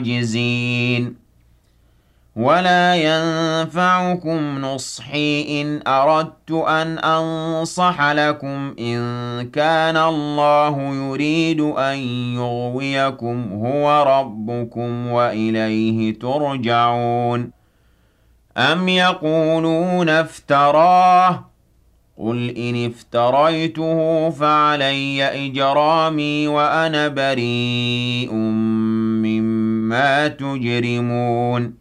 عاجزين ولا ينفعكم نصحي إن أردت أن أنصح لكم إن كان الله يريد أن يغويكم هو ربكم وإليه ترجعون أم يقولون افتراه قل إن افتريته فعلي إجرامي وأنا بريء مما تجرمون